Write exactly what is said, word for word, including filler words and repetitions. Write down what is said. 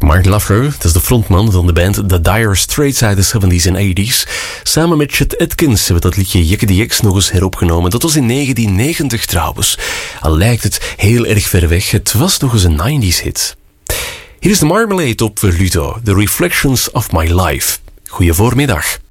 Mark Knopfler, dat is de frontman van de band The Dire Straits uit de zeventies en tachtigs. Samen met Chet Atkins hebben dat liedje Yakety X nog eens heropgenomen. Dat was in negentien negentig trouwens. Al lijkt het heel erg ver weg, het was nog eens een nineties hit. Hier is de Marmalade op Verluto, The Reflections of My Life. Goeie voormiddag.